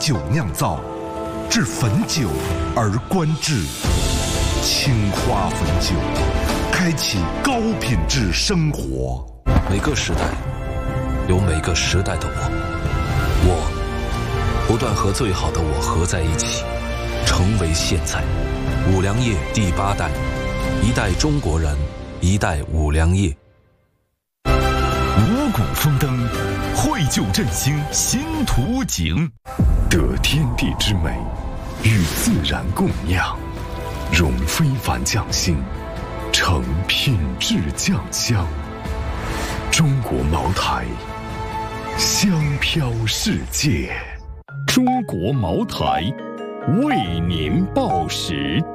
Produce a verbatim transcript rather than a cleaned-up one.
酒酿造，至汾酒而观之。青花汾酒，开启高品质生活。 每个时代有每个时代的我，我不断和最好的我合在一起，成为现在。五粮液第八代，一代中国人，一代五粮液。 五谷丰登，绘就振兴新图景，得天地之美，与自然共酿，融非凡匠心，成品质酱香。中国茅台，香飘世界。中国茅台，为您报时。